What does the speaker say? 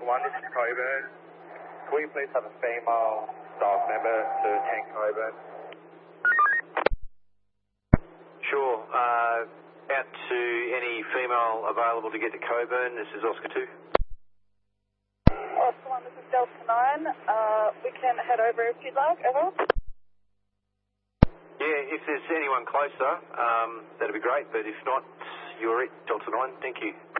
1, this is Coburn. Will you please have a female staff member to 10 Coburn? Sure. Out to any female available to get to Coburn. This is Oscar 2. Oscar 1, this is Delta 9. We can head over if you'd like. Over. Yeah, if there's anyone closer, that'd be great. But if not, you're it, Delta 9. Thank you.